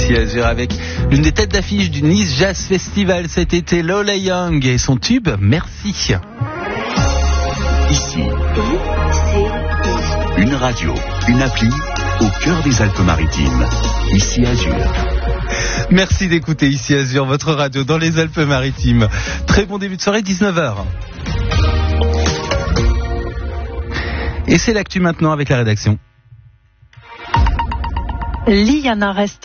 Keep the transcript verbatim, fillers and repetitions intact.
ici à Azur avec l'une des têtes d'affiche du Nice Jazz Festival cet été, Lola Young et son tube Merci. Ici, une radio, une appli au cœur des Alpes-Maritimes. Ici Azur. Merci d'écouter ici Azur, votre radio dans les Alpes-Maritimes. Très bon début de soirée, dix-neuf heures. Et c'est l'actu maintenant avec la rédaction. Liana reste